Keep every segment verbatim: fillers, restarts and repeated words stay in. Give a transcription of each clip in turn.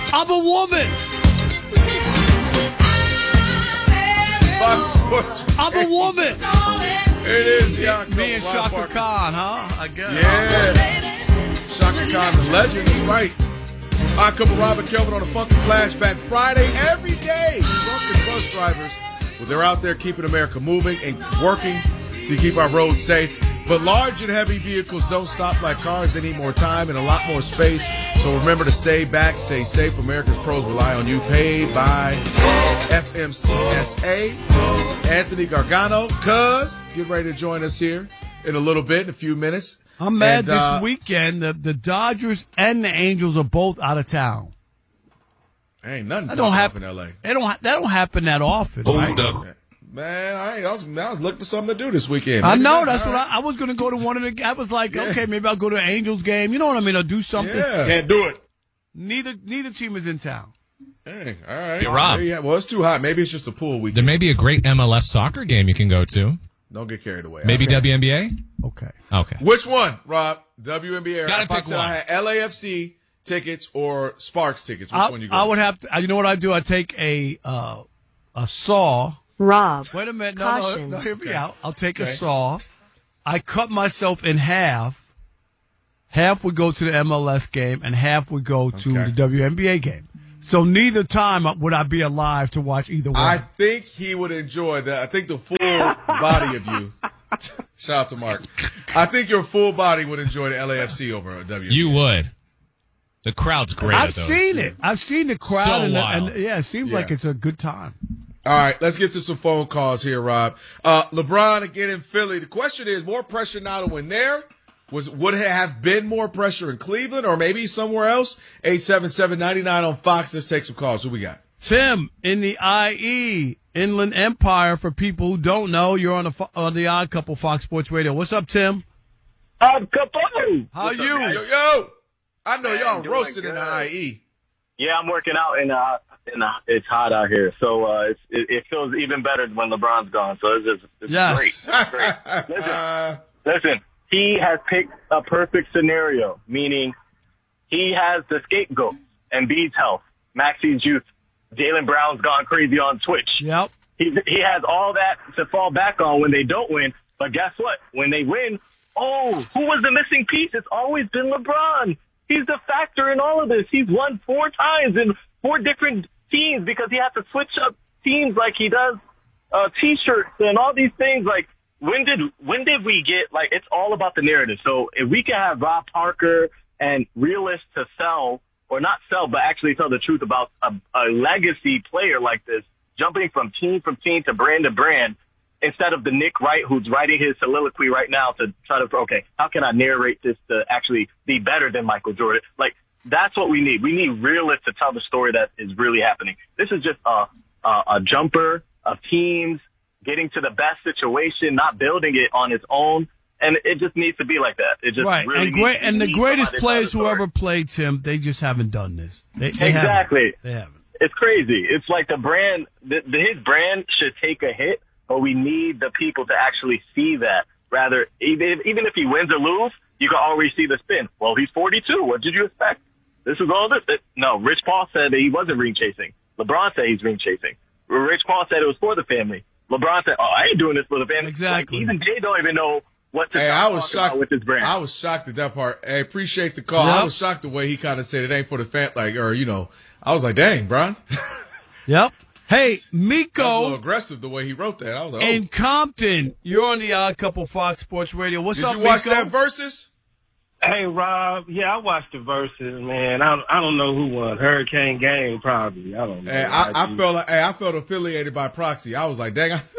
I'm a woman. Fox Sports. I'm a woman. Here it is, yeah. Me and Shaka Khan, huh? I guess. Yeah. Shaka Khan, the legend, is right. I come with Robert Kelvin on a Funky Flashback Friday every day. Drunken bus drivers, well, they're out there keeping America moving and working to keep our roads safe. But large and heavy vehicles don't stop like cars. They need more time and a lot more space. So remember to stay back, stay safe. America's pros rely on you. Paid by F M C S A. Anthony Gargano, cuz, get ready to join us here in a little bit, in a few minutes. I'm mad and, this uh, weekend. The, the Dodgers and the Angels are both out of town. Ain't nothing That don't happen in L A. They don't. Ha- that don't happen that often. Hold right? up. Man, I, I, was, I was looking for something to do this weekend. I Maybe know. not. That's All what right. I, I was going to go to one of the. I was like, Yeah. okay, maybe I'll go to an Angels game. You know what I mean? Or do something. Yeah. Can't do it. Neither neither team is in town. Hey, all right. Yeah, Rob. Yeah, well, it's too hot. Maybe it's just a pool There weekend. may be a great M L S soccer game you can go to. Don't get carried away. Maybe Okay. W N B A? Okay. Okay. Which one, Rob? W N B A. Gotta If I pick said one. I had L A F C tickets or Sparks tickets, which I, one you go? I would have to. You know what I do? I take a uh, a saw. Rob. Wait a minute. No, no, Caution. no. Hear me Okay. out. I'll take Okay. a saw. I cut myself in half. Half would go to the M L S game, and half would go to Okay. the W N B A game. So neither time would I be alive to watch either one. I think he would enjoy that. I think the full body of you. Shout out to Mark. I think your full body would enjoy the L A F C over W N B A. You would. The crowd's great I've at those. seen it. I've seen the crowd, So and, wild. and yeah, it seems Yeah. like it's a good time. All right, let's get to some phone calls here, Rob. Uh, LeBron again in Philly. The question is, more pressure now to win there? Was would it have been more pressure in Cleveland or maybe somewhere else? eight seven seven, nine nine on Fox. Let's take some calls. Who we got? Tim in the I E Inland Empire. For people who don't know, you're on the Fo- on the Odd Couple Fox Sports Radio. What's up, Tim? Odd Couple. How What's up, you? guys? Yo, yo. I know Man, y'all doing roasted in the good. I E. Yeah, I'm working out and uh, and uh, it's hot out here, so uh, it's, it, it feels even better when LeBron's gone. So it's just it's Yes. great. It's great. Listen, listen. He has picked a perfect scenario, meaning he has the scapegoat, Embiid's health, Maxi's youth, Jaylen Brown's gone crazy on Twitch. Yep. He he has all that to fall back on when they don't win. But guess what? When they win, oh, who was the missing piece? It's always been LeBron. He's the factor in all of this. He's won four times in four different teams because he has to switch up teams like he does uh, T-shirts and all these things. Like, when did when did we get, like, it's all about the narrative. So if we can have Rob Parker and realists to sell, or not sell, but actually tell the truth about a, a legacy player like this, jumping from team from team to brand to brand, instead of the Nick Wright who's writing his soliloquy right now to try to, okay, how can I narrate this to actually be better than Michael Jordan? Like, that's what we need. We need realists to tell the story that is really happening. This is just a, a, a jumper of teams getting to the best situation, not building it on its own. And it just needs to be like that. It just Right. really And great. needs to And the be greatest somebody players tell the who story. ever played, Tim, they just haven't done this. They, they Exactly. Haven't. They haven't. It's crazy. It's like the brand, the, the, his brand should take a hit, but we need the people to actually see that. Rather, even, even if he wins or lose, you can already see the spin. Well, he's forty-two. What did you expect? This is all this. It, no, Rich Paul said that he wasn't ring chasing. LeBron said he's ring chasing. Rich Paul said it was for the family. LeBron said, oh, I ain't doing this for the family. Exactly. Like, even Jay don't even know what to Hey, start I was talking about shocked with his brand. I was shocked at that part. Hey, appreciate the call. Yep. I was shocked the way he kind of said it ain't for the fan, like, or you know, I was like, dang, Bron. Yep. Hey, That was a little Miko aggressive the way he wrote that. I was like, oh. in Compton. You're on the Odd Couple Fox Sports Radio. What's Did up, you watch Miko? that Versus? Hey, Rob. Yeah, I watched the Versus, man. I I don't know who won. Hurricane Game, probably. I don't know. Hey, I, I felt like, hey, I felt affiliated by proxy. I was like, dang, I,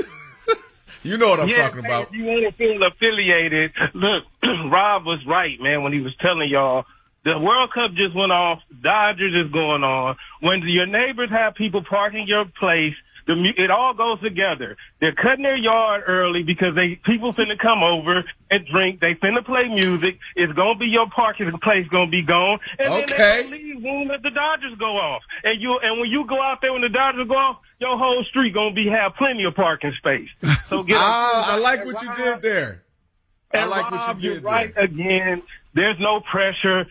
you know what I'm yeah, talking man, about. If you want to feel affiliated, look, Rob was right, man, when he was telling y'all the World Cup just went off. Dodgers is going on. When your neighbors have people parking your place, the mu- it all goes together. They're cutting their yard early because they people finna come over and drink. They finna play music. It's gonna be your parking place gonna be gone, and then Okay. they gonna leave when the Dodgers go off. And you and when you go out there when the Dodgers go off, your whole street gonna be have plenty of parking space. So get. Ah, I like and what you Rob- did there. I and like what Rob, you you're did right there. again. There's no pressure.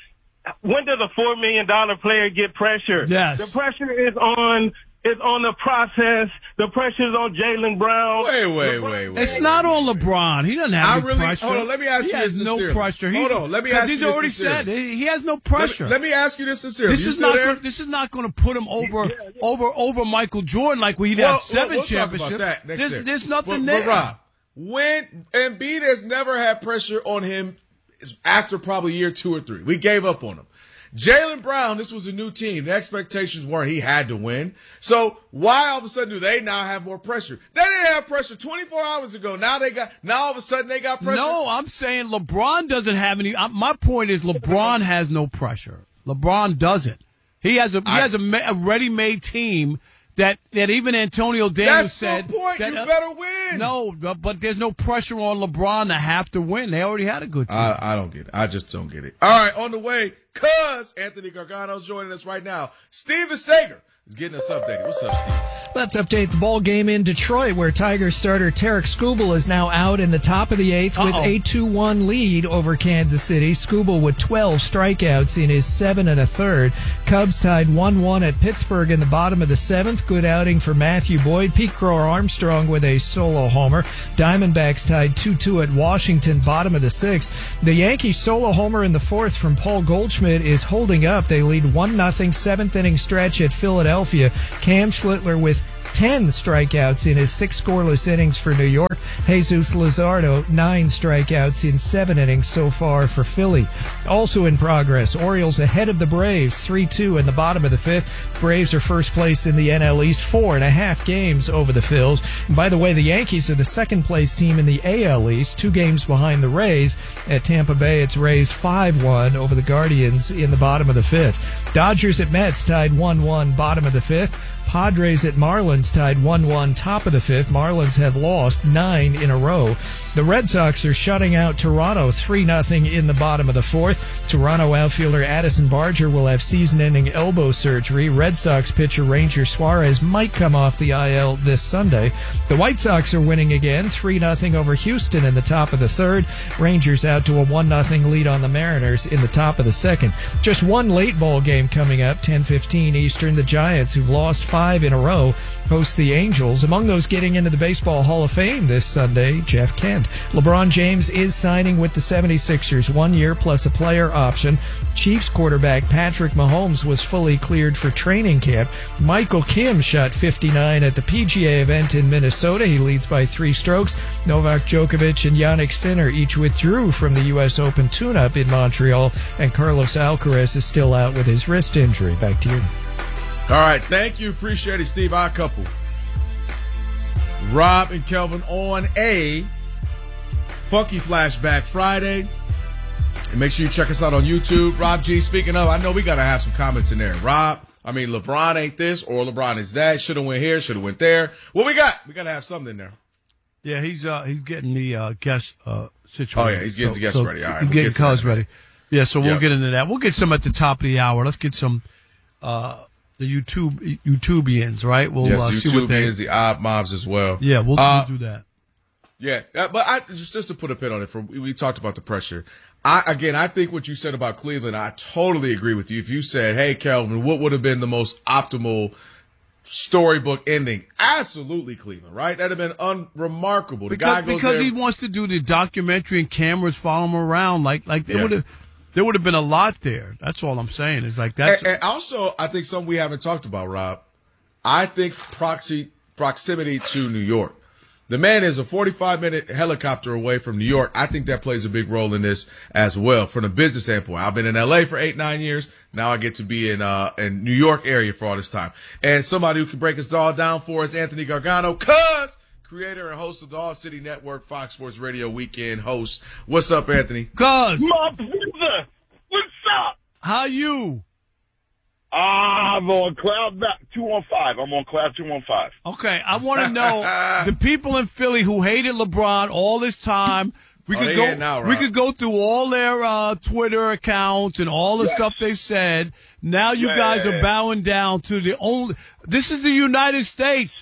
when does a four million dollar player get pressure? Yes. The pressure is on is on the process. The pressure is on Jaylen Brown. Wait, wait, wait, wait. It's wait, not wait, on wait. LeBron. He doesn't have I any really, pressure. hold on, let me ask he you has this no sincerely. pressure. Hold He, on, let me 'cause ask you he's this already sincerely. said he has no Let pressure. me, let me ask you this sincerely. This You is still not. there? Gonna, this is not going to put him over Yeah, yeah. over over Michael Jordan like we Well, have seven we'll, we'll championships. Talk about that next there's, year. there's nothing but, there. But Rob, when Embiid has never had pressure on him after probably year two or three, we gave up on him. Jaylen Brown, this was a new team. The expectations weren't he had to win. So why all of a sudden do they now have more pressure? They didn't have pressure twenty-four hours ago. Now they got. Now all of a sudden they got pressure. No, I'm saying LeBron doesn't have any. Uh, my point is LeBron has no pressure. LeBron doesn't. He has a he I, has a, ma- a ready-made team that that even Antonio Daniels That's said. the point. That, you uh, better win. No, but, but there's no pressure on LeBron to have to win. They already had a good team. I, I don't get it. I just don't get it. All right, on the way, cuz Anthony Gargano's joining us right now. Steven Sager is getting us updated. What's up, Steve? Let's update the ball game in Detroit, where Tigers starter Tarek Skubal is now out in the top of the eighth with Uh-oh. a two one lead over Kansas City. Skubal with twelve strikeouts in his seven and a third. Cubs tied one one at Pittsburgh in the bottom of the seventh. Good outing for Matthew Boyd. Pete Crow-Armstrong with a solo homer. Diamondbacks tied two two at Washington, bottom of the sixth. The Yankees solo homer in the fourth from Paul Goldschmidt is holding up. They lead one nothing, seventh inning stretch at Philadelphia. Cam Schlittler with ten strikeouts in his six scoreless innings for New York. Jesus Luzardo, nine strikeouts in seven innings so far for Philly. Also in progress, Orioles ahead of the Braves, three two in the bottom of the fifth. Braves are first place in the N L East, four and a half games over the Phils. And by the way, the Yankees are the second place team in the A L East, two games behind the Rays. At Tampa Bay, it's Rays five one over the Guardians in the bottom of the fifth. Dodgers at Mets tied one one, bottom of the fifth. Padres at Marlins tied one one, top of the fifth. Marlins have lost nine in a row. The Red Sox are shutting out Toronto three nothing in the bottom of the fourth. Toronto outfielder Addison Barger will have season-ending elbow surgery. Red Sox pitcher Ranger Suarez might come off the I L this Sunday. The White Sox are winning again, three nothing over Houston in the top of the third. Rangers out to a one nothing lead on the Mariners in the top of the second. Just one late ball game coming up, ten fifteen Eastern. The Giants, who've lost five in a row, host the Angels. Among those getting into the Baseball Hall of Fame this Sunday, Jeff Kent. LeBron James is signing with the seventy-sixers, one year plus a player option. Chiefs quarterback Patrick Mahomes was fully cleared for training camp. Michael Kim shot fifty-nine at the P G A event in Minnesota. He leads by three strokes. Novak Djokovic and Yannick Sinner each withdrew from the U S Open tune-up in Montreal, and Carlos Alcaraz is still out with his wrist injury. Back to you. All right, thank you. Appreciate it, Steve. Our couple. Rob and Kelvin on a Funky Flashback Friday. And make sure you check us out on YouTube. Rob G, speaking of, I know we got to have some comments in there. Rob, I mean, LeBron ain't this or LeBron is that. Should have went here, should have went there. What we got? We got to have something in there. Yeah, he's uh, he's getting the uh, guest uh, situation. Oh, yeah, he's getting so, the guests so ready. All right, he's we'll getting get to cuz that. ready. Yeah, so we'll Yep. get into that. We'll get some at the top of the hour. Let's get some uh, the YouTube YouTubians, right? We'll Yes, uh, see what YouTube they. is the odd mobs as well. Yeah, we'll, Uh, we'll do that. Yeah, uh, but I just just to put a pin on it, for we talked about the pressure. I again, I think what you said about Cleveland, I totally agree with you. If you said, "Hey, Kelvin, what would have been the most optimal storybook ending?" Absolutely, Cleveland, right? That'd have been unremarkable. The Because, guy goes because there, he wants to do the documentary and cameras follow him around, like like there Yeah. would have there would have been a lot there. That's all I'm saying. Is like that's and, and also, I think something we haven't talked about, Rob. I think proxy proximity to New York. The man is a forty-five minute helicopter away from New York. I think that plays a big role in this as well from the business standpoint. I've been in L A for eight, nine years. Now I get to be in, uh, in New York area for all this time. And somebody who can break us all down for us, Anthony Gargano, cuz creator and host of the All City Network, Fox Sports Radio Weekend host. What's up, Anthony? cuz My brother, what's up? how you? I'm on cloud back two one five. I'm on cloud two one five. Okay, I want to know the people in Philly who hated LeBron all this time. We Oh, could they go. hate now, we Rob. could go through all their uh, Twitter accounts and all the Yes. stuff they've said. Now you Yeah, guys yeah, are yeah. bowing down to the only. This is the United States.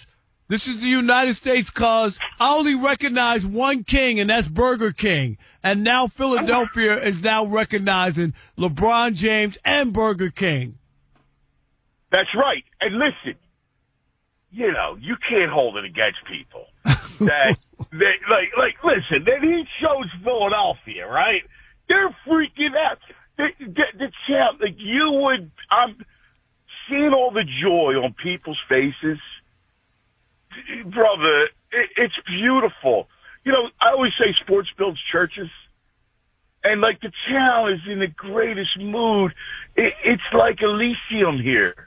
This is the United States, cuz I only recognize one king, and that's Burger King. And now Philadelphia is now recognizing LeBron James and Burger King. That's right. And listen, you know, you can't hold it against people. That, they, like, like, listen, then he chose Philadelphia, right? They're freaking out. The, the, the champ, like, you would, I'm seeing all the joy on people's faces. Brother, it, it's beautiful. You know, I always say sports builds churches. And, like, the town is in the greatest mood. It, it's like Elysium here.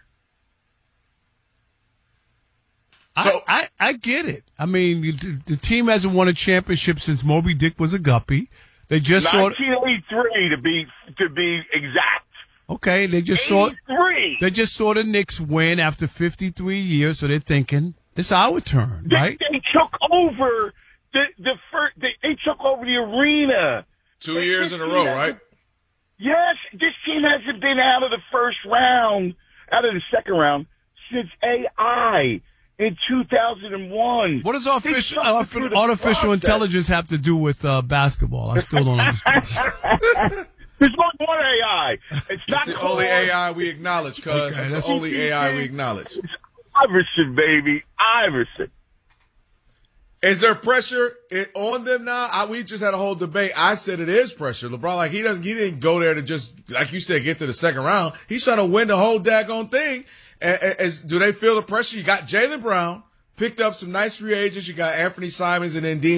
So I, I, I get it. I mean, the, the team hasn't won a championship since Moby Dick was a guppy. They just saw nineteen eighty-three to be to be exact. Okay, they just saw eighty-three. They just saw the Knicks win after fifty-three years, so they're thinking it's our turn, They, right? they took over the the first. They, they took over the arena. Two years in a row, right? Yes, this team hasn't been out of the first round, out of the second round since A I. In two thousand one. What does artificial, artificial, artificial intelligence have to do with uh, basketball? I still don't understand. There's only one A I. It's not the only A I we acknowledge, cuz. Okay, it's that's- the only A I we acknowledge. It's Iverson, baby. Iverson. Is there pressure it, on them now? I, we just had a whole debate. I said it is pressure. LeBron, like, he doesn't, he didn't go there to just, like you said, get to the second round. He's trying to win the whole daggone thing. As, do they feel the pressure? You got Jaylen Brown, picked up some nice free agents. You got Anthony Simons and then Dean